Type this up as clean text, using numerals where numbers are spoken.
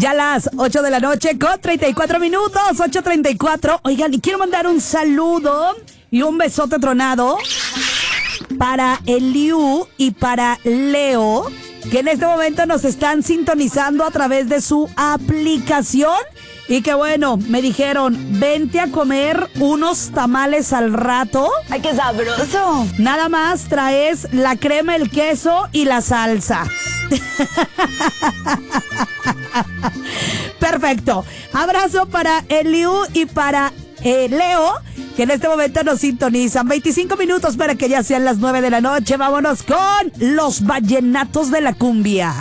Ya las 8 de la noche con 34 minutos, 8:34. Oigan, y quiero mandar un saludo y un besote tronado para Eliu y para Leo, que en este momento nos están sintonizando a través de su aplicación. Y que bueno, me dijeron, vente a comer unos tamales al rato. ¡Ay, qué sabroso! Nada más traes la crema, el queso y la salsa. Perfecto. Abrazo para Eliu y para Leo, que en este momento nos sintonizan. 25 minutos para que ya sean las 9 de la noche. Vámonos con los vallenatos de la cumbia.